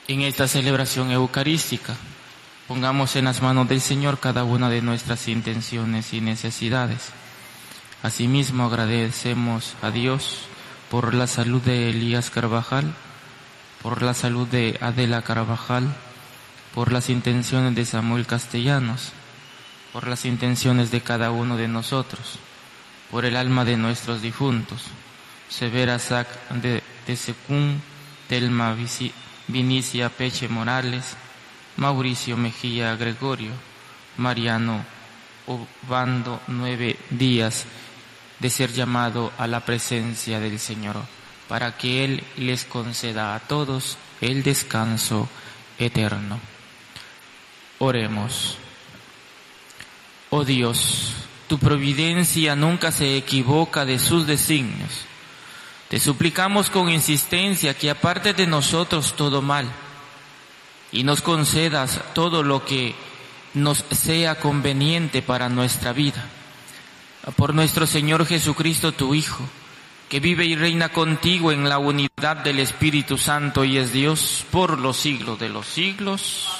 En esta celebración eucarística, pongamos en las manos del Señor cada una de nuestras intenciones y necesidades. Asimismo, agradecemos a Dios por la salud de Elías Carvajal, por la salud de Adela Carvajal, por las intenciones de Samuel Castellanos, por las intenciones de cada uno de nosotros, por el alma de nuestros difuntos, Severa Sac de Secún, Telma Vinicia Peche Morales, Mauricio Mejía Gregorio, Mariano Obando 9 días de ser llamado a la presencia del Señor, para que Él les conceda a todos el descanso eterno. Oremos. Oh Dios, tu providencia nunca se equivoca de sus designios. Te suplicamos con insistencia que apartes de nosotros todo mal y nos concedas todo lo que nos sea conveniente para nuestra vida. Por nuestro Señor Jesucristo, tu Hijo, que vive y reina contigo en la unidad del Espíritu Santo y es Dios por los siglos de los siglos.